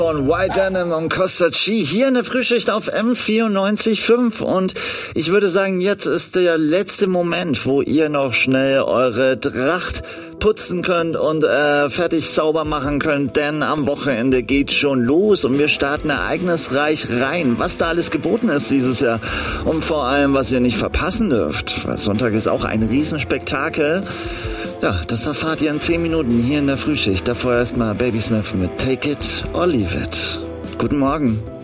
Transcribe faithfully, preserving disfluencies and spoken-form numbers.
Von White Denim und Costa Chi hier in der Frühschicht auf M vierundneunzig Komma fünf und ich würde sagen, jetzt ist der letzte Moment, wo ihr noch schnell eure Tracht putzen könnt und äh, fertig sauber machen könnt, denn am Wochenende geht's schon los und wir starten ereignisreich rein, was da alles geboten ist dieses Jahr und vor allem, was ihr nicht verpassen dürft, weil Sonntag ist auch ein Riesenspektakel. Ja, das erfahrt ihr in zehn Minuten hier in der Frühschicht. Davor erstmal Baby Smith mit Take It or Leave It. Guten Morgen.